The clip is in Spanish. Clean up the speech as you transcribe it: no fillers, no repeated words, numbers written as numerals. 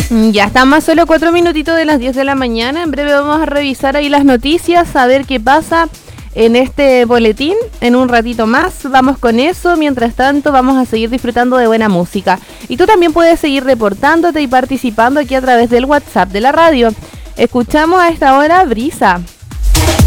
Ya están más solo 4 minutitos de las 10 de la mañana. En breve vamos a revisar ahí las noticias, a ver qué pasa en este boletín. En un ratito más vamos con eso. Mientras tanto vamos a seguir disfrutando de buena música. Y tú también puedes seguir reportándote y participando aquí a través del WhatsApp de la radio. Escuchamos a esta hora Brisa.